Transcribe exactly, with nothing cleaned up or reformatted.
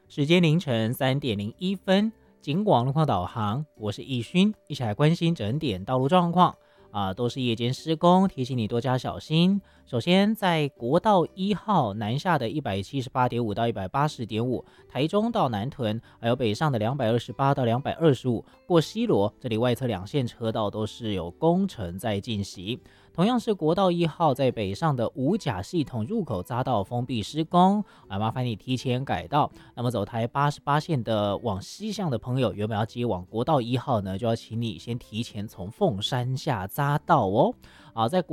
时间凌晨三点零一分，警广路况导航，我是易勋，一起来关心整点道路状况啊，都是夜间施工，提醒你多加小心。首先，在国道一号南下的一百七十八点五到一百八十点五，台中到南屯，还有北上的两百二十八到两百二十五，过西螺，这里外侧两线车道都是有工程在进行。同样是国道一号在北上的五甲系统入口匝道封闭施工，啊，麻烦你提前改道。那么走台八十八线的往西向的朋友，原本要接往国道一号呢，就要请你先提前从凤山下匝道哦。啊，在